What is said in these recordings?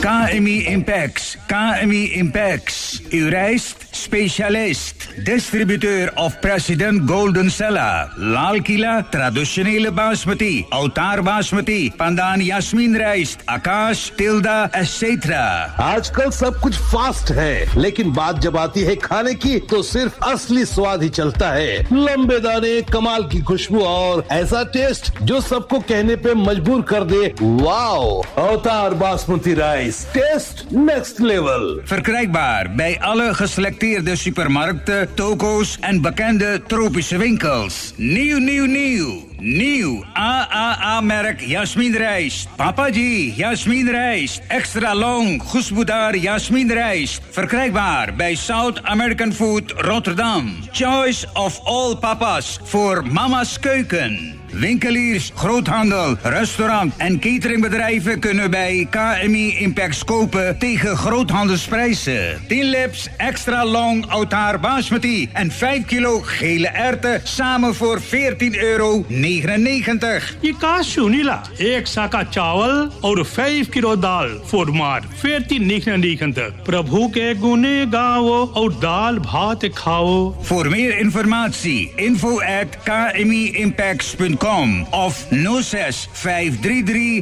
KMI Impex. KMI Impex. Uw rijstspecialist. Distributeur of president Golden Sella. Lal Kila, traditionele basmati. Altaar basmati. Pandan Yasmin rijst. Akash, Tilda, etc. आजकल सब कुछ फास्ट है, लेकिन बात जब आती है खाने की तो सिर्फ असली स्वाद ही चलता है। लंबे दाने, कमाल की खुशबू और ऐसा टेस्ट जो सबको कहने पे मजबूर कर दे, वाओ! अवतार basmati rice, test next level. Verkrijgbaar bij alle geselecteerde supermarkten, toko's en bekende tropische winkels. Nieuw. Nieuw AAA-merk Jasmin rijst. Papaji Jasmin rijst. Extra long Goesboedar Jasmin rijst. Verkrijgbaar bij South American Food Rotterdam. Choice of all papas voor mama's keuken. Winkeliers, groothandel, restaurant en cateringbedrijven kunnen bij KMI Impex kopen tegen groothandelsprijzen. 10 lips extra long Altaar basmati en 5 kilo gele erwten samen voor €14,99. ये कहाँ सुनी ला? एक साका चावल और 5 किलो दाल for maar 14,99. प्रभु के गुणे गाओ और दाल भात खाओ. Voor meer informatie info@kmiimpex.com of 06 533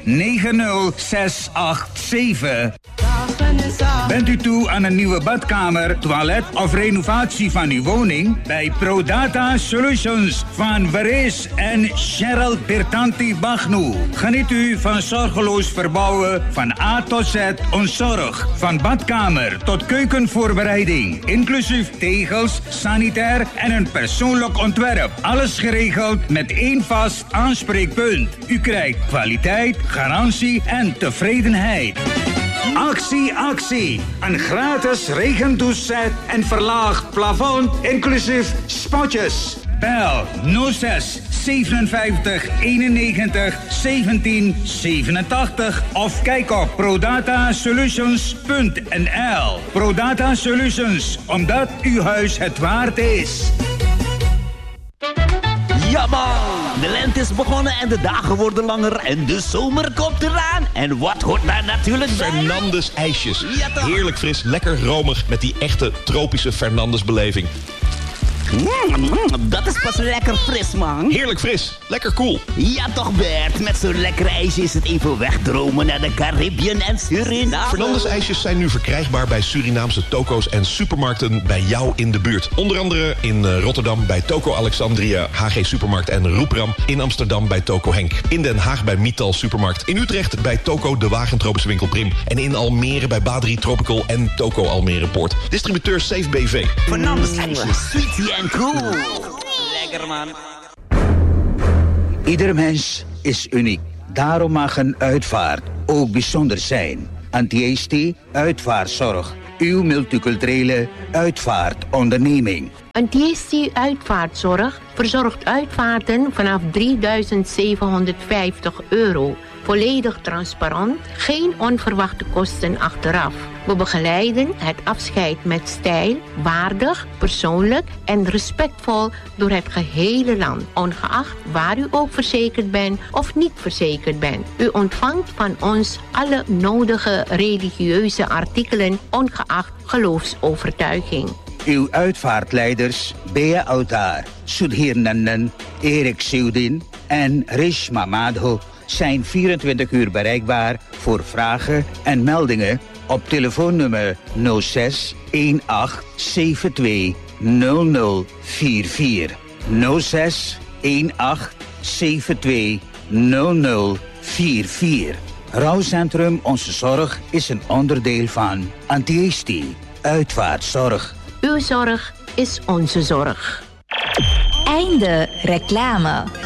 90687. Bent u toe aan een nieuwe badkamer, toilet of renovatie van uw woning? Bij ProData Solutions van Veres en Cheryl Bertanti Bagnu. Geniet u van zorgeloos verbouwen van A tot Z ontzorg. Van badkamer tot keukenvoorbereiding. Inclusief tegels, sanitair en een persoonlijk ontwerp. Alles geregeld met één vast aanspreekpunt. U krijgt kwaliteit, garantie en tevredenheid. Actie! Een gratis regentoeset en verlaagd plafond, inclusief spotjes. Bel 06 57 91 17 87 of kijk op prodatasolutions.nl. Prodata Solutions, omdat uw huis het waard is. Ja man, de lente is begonnen en de dagen worden langer en de zomer komt eraan. En wat hoort daar natuurlijk bij? Fernandes ijsjes. Ja, toch? Heerlijk fris, lekker romig met die echte tropische Fernandes beleving. Dat is pas lekker fris, man. Heerlijk fris, lekker cool. Ja toch, Bert. Met zo'n lekker ijsje is het even wegdromen naar de Caribbean en Suriname. Fernandes ijsjes zijn nu verkrijgbaar bij Surinaamse toko's en supermarkten bij jou in de buurt. Onder andere in Rotterdam bij Toko Alexandria, HG Supermarkt en Roepram. In Amsterdam bij Toko Henk. In Den Haag bij Mital Supermarkt. In Utrecht bij Toko de Wagentropische Winkel Prim. En in Almere bij Badri Tropical en Toko Almere Poort. Distributeur Safe BV. Fernandes ijsjes, sweet en cool. Lekker, man. Ieder mens is uniek. Daarom mag een uitvaart ook bijzonder zijn. Antiesti Uitvaartzorg. Uw multiculturele uitvaartonderneming. Antiesti Uitvaartzorg verzorgt uitvaarten vanaf €3.750. Volledig transparant, geen onverwachte kosten achteraf. We begeleiden het afscheid met stijl, waardig, persoonlijk en respectvol door het gehele land. Ongeacht waar u ook verzekerd bent of niet verzekerd bent. U ontvangt van ons alle nodige religieuze artikelen, ongeacht geloofsovertuiging. Uw uitvaartleiders Bea Altaar, Sudhir Nandan, Erik Siudin en Rishma Madho zijn 24 uur bereikbaar voor vragen en meldingen op telefoonnummer 06 1872 0044. 06 1872 0044. Rouwcentrum Onze Zorg is een onderdeel van Antiesti Uitvaartzorg. Uw zorg is onze zorg. Einde reclame.